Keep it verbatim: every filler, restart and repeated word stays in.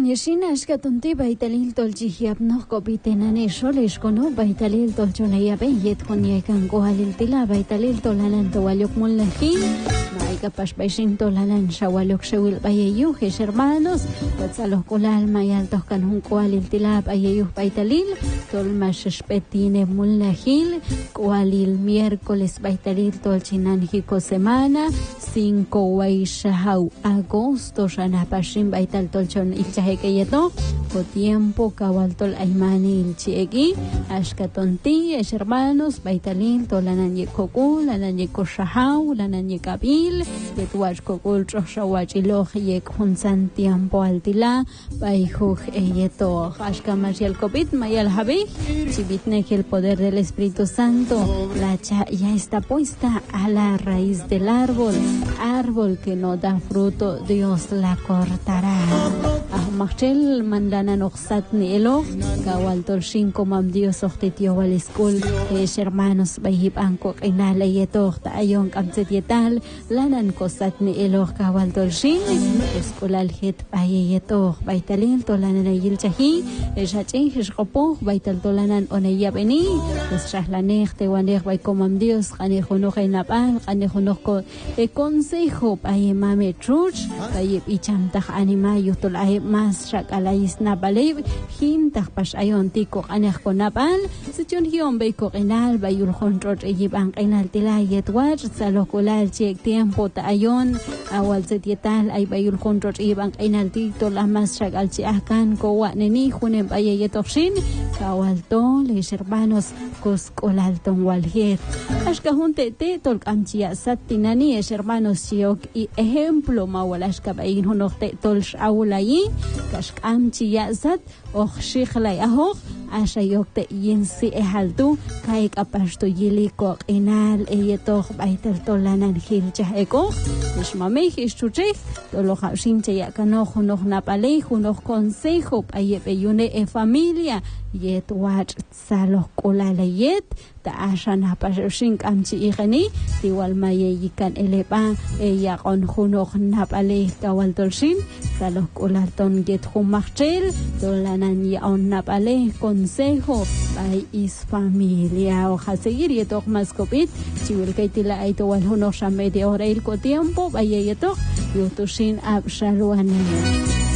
Yeshina ashkatunti baitalil tolchihiab no kopitenane sholesh kono baitalil tolchonaya be yet konyekan kohalil tila baitalil tolalan towalok mullahin maika pashbaishin tolalan shawalok shawil bayeyu hes hermanos patsalos kolal mayaltos kanhun kohalil tila bayeyu baitalil tolmashpetine mullahil kohalil miércoles baitalil tolchinan hiko semana cinco waishahau agosto shanapashin baital tolchon ilchahe que yeto po tiempo kawaltol aymani ilchiegi ashkatonti es hermanos baitalin tolanan yekokul lanan yekoshahau lanan yekabil yetwach kokul troshawachiloj yek hunsan tiempo altila baijuj yeto ashkamash el covid mayal habi chibitne que el poder del Espíritu Santo la cha ya está puesta a la raíz del árbol árbol que no da fruto Dios la cortará. Ahmachel mandana noxat ni elo kawal tolshin komam Dios oxtetio wal school es hermanos bayib anko inala yeto ta ayon kamset yetal lanan kosat ni elo kawal tolshin eskolal het baye yeto baitalin tolanan ayil chahi eshachen hishqopo baital tolanan oneya beni es shahlanej te wanej bay komam Dios khane khono khainapal khane khono ko e consejo baye mame truch baye icham ta anima yutol ay mas shakalais na balib hin takpas ayon tiko anek konapal sichon hiom bay ko enal bayul khontrot eyibang enal tilayet wach salokolal chek tiempo ta ayon awal setietal ay bayul khontrot eyibang enal tito la mas shakal chi akan ko wa neni khunem baye yetokshin kawal to les hermanos koskolal ton walhet ashka hunte te tol kamchia satinani es hermanos chiok y ejemplo mawalashka bayin honokte tol shawlai kashkam chiyazat okhshikhlay ahok ashayokte yinsi ehaltu kai kapasto yiliko inal eyetok baitel tolanan hilcha eko ishmame histuche tolo khashin cheya kano khunok napale khunok consejo ayepeyune e familia yet wat salo kolala yet ta ashana pashin kamchi igeni igual maye yikan elepa eya kon khunok napale kawal tolshin salo kolalton get khumachel tolanan ya on napale consejo by is familia o seguir yetok maskopit chiwil kaitila aito wal hunok shamedia ora il ko tiempo baye yetok yutushin abshalwane